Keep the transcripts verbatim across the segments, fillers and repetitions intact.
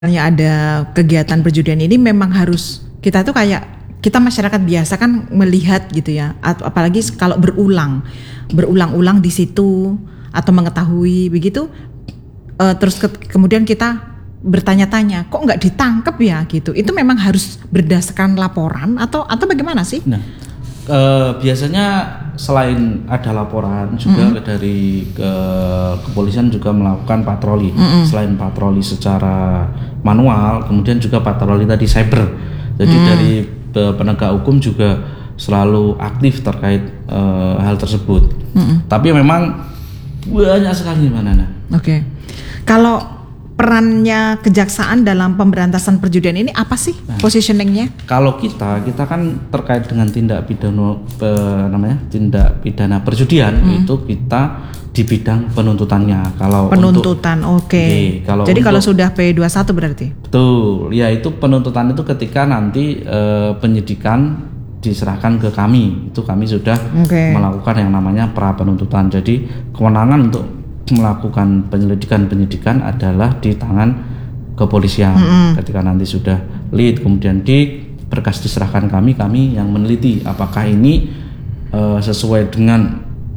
ada kegiatan perjudian ini memang harus kita tuh kayak kita masyarakat biasa kan melihat gitu ya, atau apalagi kalau berulang berulang-ulang di situ atau mengetahui begitu, uh, terus ke, kemudian kita bertanya-tanya kok nggak ditangkap ya gitu. Itu memang harus berdasarkan laporan atau atau bagaimana sih? Nah, uh, biasanya selain ada laporan juga mm-hmm. dari ke, kepolisian juga melakukan patroli. Mm-hmm. Selain patroli secara manual, kemudian juga patroli tadi cyber. Jadi mm. dari penegak hukum juga selalu aktif terkait uh, hal tersebut. Mm-hmm. Tapi memang banyak sekali Mbak Nana. Oke. Okay. Kalau perannya kejaksaan dalam pemberantasan perjudian ini apa sih nah, positioningnya? Kalau kita, kita kan terkait dengan tindak pidana pe, namanya tindak pidana perjudian hmm. itu kita di bidang penuntutannya. Kalau penuntutan, oke. Okay. Okay, Jadi untuk, kalau sudah P dua puluh satu berarti? Betul, ya itu penuntutan itu ketika nanti e, penyidikan diserahkan ke kami, itu kami sudah okay. melakukan yang namanya pra penuntutan. Jadi kewenangan untuk melakukan penyelidikan-penyidikan adalah di tangan kepolisian. Mm-hmm. Ketika nanti sudah lead, kemudian di berkas diserahkan kami, kami yang meneliti apakah ini uh, sesuai dengan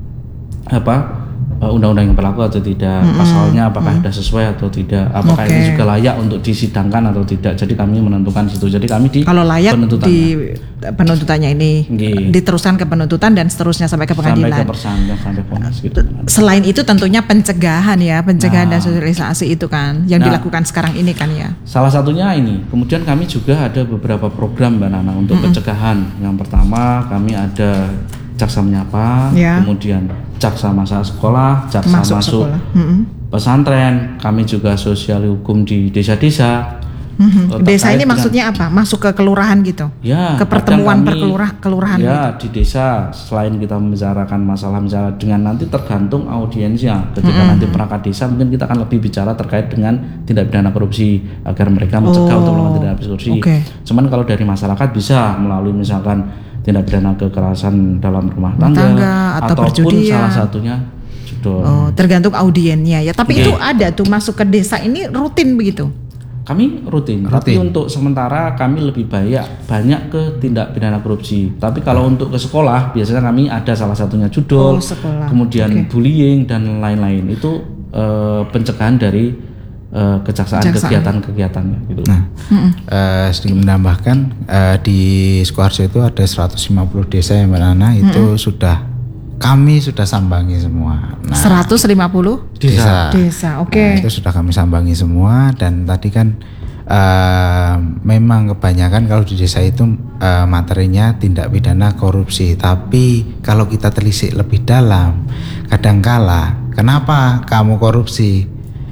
apa uh, undang-undang yang berlaku atau tidak, mm-hmm. pasalnya apakah mm-hmm. sudah sesuai atau tidak, apakah okay. ini juga layak untuk disidangkan atau tidak. Jadi kami menentukan situ. Jadi kami di kalau layak penuntutannya. di penuntutannya ini Gih. diteruskan ke penuntutan dan seterusnya sampai ke pengadilan. Sampai ke persidangan, sampai vonis gitu. Selain itu tentunya pencegahan ya, pencegahan nah, dan sosialisasi itu kan yang nah, dilakukan sekarang ini kan ya. Salah satunya ini. Kemudian kami juga ada beberapa program Mbak Nana untuk mm-hmm. pencegahan. Yang pertama kami ada Jaksa Menyapa, ya. Kemudian Jaksa Masa Sekolah, Jaksa Masuk, masuk mm-hmm. pesantren. Kami juga sosial hukum di desa-desa. Mm-hmm. Desa ini maksudnya apa? Masuk ke kelurahan gitu? Ya. Ke pertemuan kami, perkelurah, kelurahan ya, gitu? Di desa selain kita membicarakan masalah misalnya dengan nanti tergantung audiensnya. Ketika mm-hmm. nanti perangkat desa mungkin kita akan lebih bicara terkait dengan tindak pidana korupsi agar mereka mencegah oh. untuk melakukan tindak pidana korupsi. Okay. Cuman kalau dari masyarakat bisa melalui misalkan tindak pidana kekerasan dalam rumah tangga, tangga atau ataupun perjudian. Salah satunya judul. Oh, tergantung audiennya ya. Tapi okay. itu ada tuh masuk ke desa ini rutin begitu? Kami rutin, rutin, tapi untuk sementara kami lebih banyak banyak ke tindak pidana korupsi. Tapi kalau untuk ke sekolah, biasanya kami ada salah satunya judul, oh, kemudian okay. bullying dan lain-lain. Itu uh, pencegahan dari uh, kejaksaan, kejaksaan kegiatan-kegiatannya. Gitu. Nah, mm-hmm. uh, sedikit menambahkan uh, di Sukoharjo itu ada seratus lima puluh desa yang Mbak Nana itu mm-hmm. sudah kami sudah sambangi semua. Nah, seratus lima puluh desa. Desa, oke. Okay. Nah, itu sudah kami sambangi semua dan tadi kan uh, memang kebanyakan kalau di desa itu uh, materinya tindak pidana korupsi. Tapi kalau kita telisik lebih dalam, kadangkala kenapa kamu korupsi?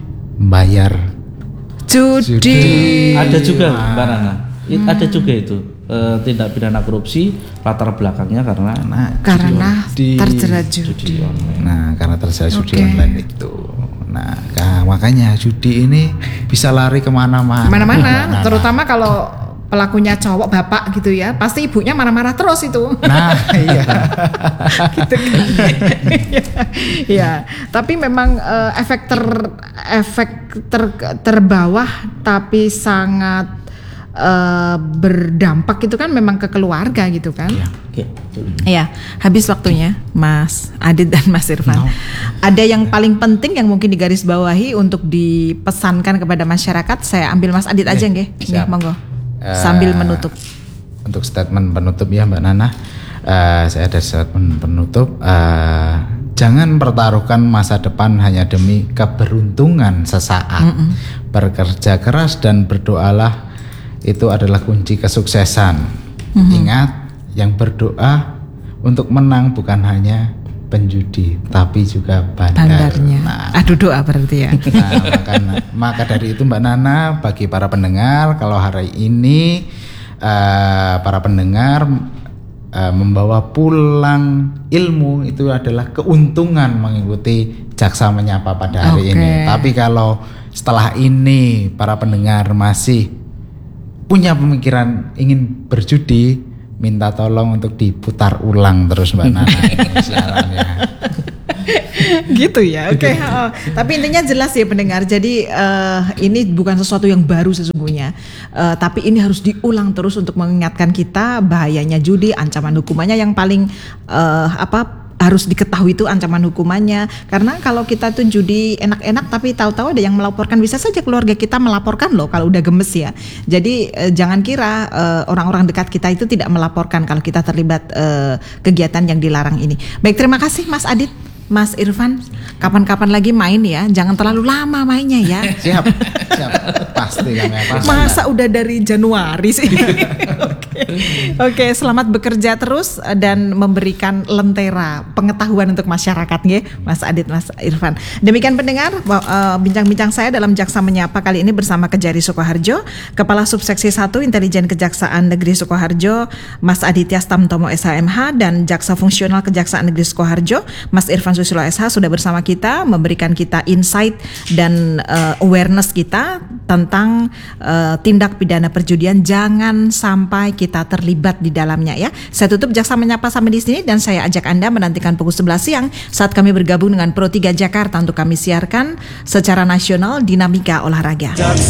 Bayar judi. judi. Ada juga Mbak Nana. Hmm. Ada juga itu. Uh, tindak pidana korupsi latar belakangnya karena nah, karena judi, terjerat judi. judi nah karena terjerat okay. judi online itu. Nah nah makanya judi ini bisa lari kemana-mana. Kemana-mana, terutama kalau pelakunya cowok bapak gitu ya, pasti ibunya marah-marah terus itu. Nah iya. gitu kan. Ya, tapi memang uh, efek ter efek ter terbawah tapi sangat Uh, berdampak itu kan memang ke keluarga gitu kan. Iya. Okay. Ya, habis waktunya Mas Adit dan Mas Irfan. No. Ada yang paling penting yang mungkin digarisbawahi untuk dipesankan kepada masyarakat. Saya ambil Mas Adit aja nggih. Nggih, monggo. Uh, Sambil menutup. Untuk statement penutup ya Mbak Nana. Uh, saya ada statement penutup. Uh, Jangan pertaruhkan masa depan hanya demi keberuntungan sesaat. Mm-mm. Bekerja keras dan berdoalah. Itu adalah kunci kesuksesan. Mm-hmm. Ingat, yang berdoa untuk menang bukan hanya penjudi, tapi juga bandar. Bandarnya. Nah, aduh doa berarti ya. Nah, maka, maka dari itu Mbak Nana, bagi para pendengar, kalau hari ini uh, para pendengar uh, membawa pulang ilmu, itu adalah keuntungan mengikuti Jaksa Menyapa pada hari okay. ini. Tapi kalau setelah ini para pendengar masih punya pemikiran ingin berjudi, minta tolong untuk diputar ulang terus Mbak Nana. Gitu ya. Oke. Okay. Oh, tapi intinya jelas ya pendengar. Jadi uh, ini bukan sesuatu yang baru sesungguhnya. Uh, tapi ini harus diulang terus untuk mengingatkan kita bahayanya judi, ancaman hukumannya yang paling uh, apa harus diketahui itu ancaman hukumannya. Karena kalau kita tuh judi enak-enak tapi tahu-tahu ada yang melaporkan, bisa saja keluarga kita melaporkan loh kalau udah gemes ya. Jadi eh, jangan kira eh, orang-orang dekat kita itu tidak melaporkan kalau kita terlibat eh, kegiatan yang dilarang ini. Baik, terima kasih Mas Adit, Mas Irfan. Kapan-kapan lagi main ya, jangan terlalu lama mainnya ya. Siap, siap. Pasti kami akan. Masa udah dari Januari sih. Oke, okay, selamat bekerja terus dan memberikan lentera pengetahuan untuk masyarakat ya, Mas Adit, Mas Irfan. Demikian pendengar, uh, bincang-bincang saya dalam Jaksa Menyapa kali ini bersama Kejari Sukoharjo, Kepala Subseksi satu Intelijen Kejaksaan Negeri Sukoharjo, Mas Aditya Stamtomo S H M H, dan Jaksa Fungsional Kejaksaan Negeri Sukoharjo, Mas Irfan Susilo S H sudah bersama kita memberikan kita insight dan uh, awareness kita tentang uh, tindak pidana perjudian. Jangan sampai kita terlibat di dalamnya ya. Saya tutup Jaksa Menyapa sampai di sini dan saya ajak Anda menantikan pukul sebelas siang saat kami bergabung dengan Pro tiga Jakarta untuk kami siarkan secara nasional dinamika olahraga.